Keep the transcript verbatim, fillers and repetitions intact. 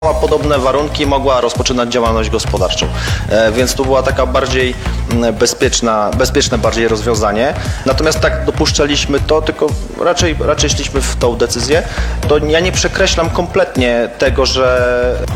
Ma podobne warunki, mogła rozpoczynać działalność gospodarczą, e, więc to była taka bardziej bezpieczna, bezpieczne bardziej rozwiązanie. Natomiast tak dopuszczaliśmy to, tylko raczej, raczej szliśmy w tą decyzję. To ja nie przekreślam kompletnie tego, że